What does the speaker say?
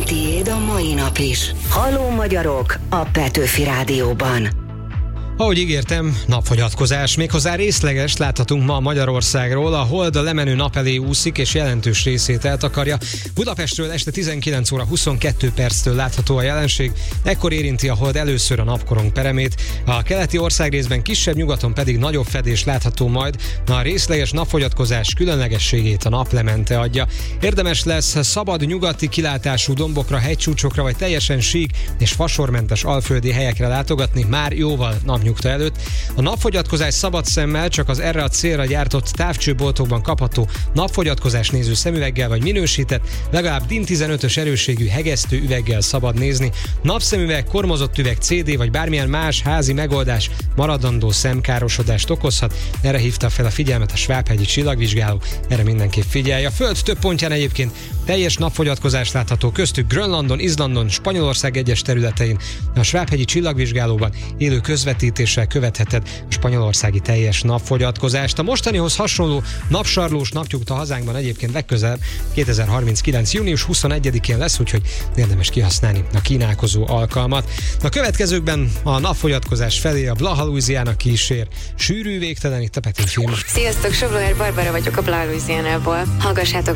tiéd a mai nap is. Halló magyarok a Petőfi Rádióban. Ahogy ígértem, napfogyatkozás, méghozzá részleges láthatunk ma Magyarországról. A hold a lemenő nap elé úszik, és jelentős részét eltakarja. Budapestről este 19 óra 22 perctől látható a jelenség. Ekkor érinti a hold először a napkorong peremét. A keleti országrészben kisebb, nyugaton pedig nagyobb fedés látható majd. A részleges napfogyatkozás különlegességét a naplemente adja. Érdemes lesz szabad nyugati kilátású dombokra, hegycsúcsokra, vagy teljesen sík és fasormentes alföldi helyekre látogatni már jóval napnyugta előtt. A napfogyatkozás szabad szemmel csak az erre a célra gyártott távcsőboltokban kapható napfogyatkozás néző szemüveggel vagy minősített, legalább DIN 15-ös erősségű hegesztő üveggel szabad nézni. Napszemüveg, kormozott üveg, CD vagy bármilyen más házi megoldás maradandó szemkárosodást okozhat. Erre hívta fel a figyelmet a Svábhegyi Csillagvizsgáló, erre mindenképp figyelj. A föld több pontján egyébként teljes napfogyatkozás látható, köztük Grönlandon, Izlandon, Spanyolország egyes területein. A Svábhegyi Csillagvizsgálóban élő közvetítéssel követheted a spanyolországi teljes napfogyatkozást. A mostanihoz hasonló napsarlós napnyugta hazánkban egyébként legközelebb 2039. június 21-én lesz, úgyhogy érdemes kihasználni a kínálkozó alkalmat. A következőkben a napfogyatkozás felé a Blaha Louisiana kísér. Sűrű, végtelen itt a Petőfin. Sziasztok, Sobloher Barbara vagyok a Blaha Louisianából. Hallgassátok